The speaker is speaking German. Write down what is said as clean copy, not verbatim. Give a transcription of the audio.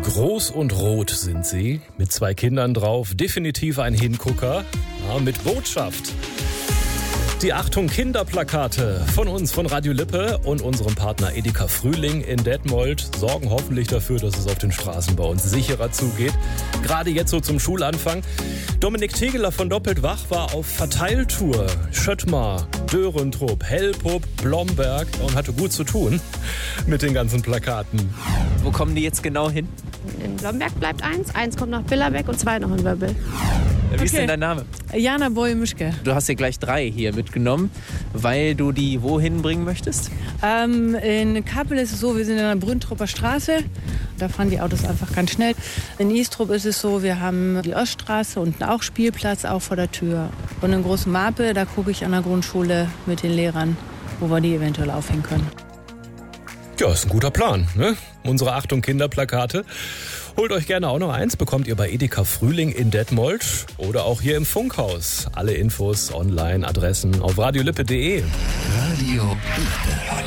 Groß und rot sind sie, mit 2 Kindern drauf, definitiv ein Hingucker, ja, mit Botschaft. Die Achtung Kinderplakate von uns, von Radio Lippe und unserem Partner Edeka Frühling in Detmold sorgen hoffentlich dafür, dass es auf den Straßen bei uns sicherer zugeht. Gerade jetzt so zum Schulanfang. Dominik Tegeler von Doppelt Wach war auf Verteiltour. Schöttmar, Dörentrup, Hellpup, Blomberg und hatte gut zu tun mit den ganzen Plakaten. Wo kommen die jetzt genau hin? In Blomberg bleibt 1 kommt nach Billerbeck und 2 noch in Wöbbel. Wie ist denn dein Name? Jana Boje-Mischke. Du hast ja gleich 3 hier mitgenommen, weil du die wohin bringen möchtest? In Kappel ist es so, wir sind in der Brünntrupper Straße. Da fahren die Autos einfach ganz schnell. In Istrup ist es so, wir haben die Oststraße, unten auch Spielplatz, auch vor der Tür. Und in Großen Marpe, da gucke ich an der Grundschule mit den Lehrern, wo wir die eventuell aufhängen können. Ja, ist ein guter Plan, ne? Unsere Achtung Kinderplakate. Holt euch gerne auch noch eins, bekommt ihr bei Edeka Frühling in Detmold oder auch hier im Funkhaus. Alle Infos online, Adressen auf radiolippe.de. Radio Lippe.